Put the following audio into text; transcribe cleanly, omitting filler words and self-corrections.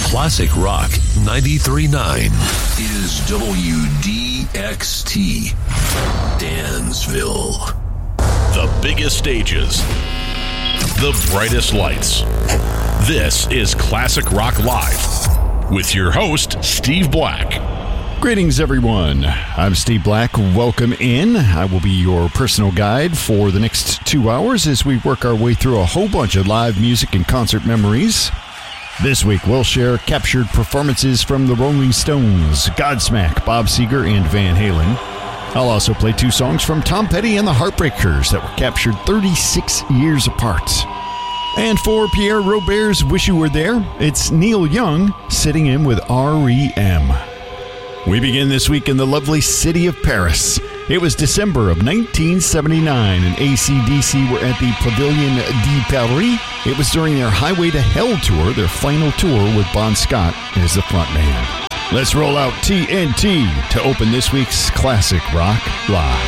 Classic Rock 93.9 is WDXT Dansville. The biggest stages, the brightest lights. This is Classic Rock Live with your host, Steve Black. Greetings, everyone. I'm Steve Black. Welcome in. I will be your personal guide for the next 2 hours as we work our way through a whole bunch of live music and concert memories. This week, we'll share captured performances from the Rolling Stones, Godsmack, Bob Seger, and Van Halen. I'll also play 2 songs from Tom Petty and the Heartbreakers that were captured 36 years apart. And for Pierre Robert's Wish You Were There, it's Neil Young sitting in with R.E.M. We begin this week in the lovely city of Paris. It was December of 1979, and AC/DC were at the Pavilion de Paris. It was during their Highway to Hell tour, their final tour with Bon Scott as the frontman. Let's roll out TNT to open this week's Classic Rock Live.